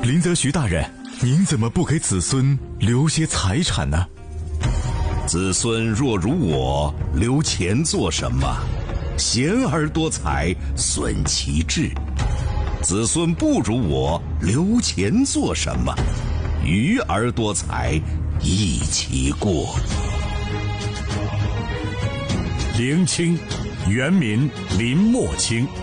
林则徐大人，您怎么不给子孙留些财产呢？ 子孙若如我，留钱做什么？贤而多财，损其志。子孙不如我，留钱做什么？愚而多财，益其过。 明清，原名林默卿。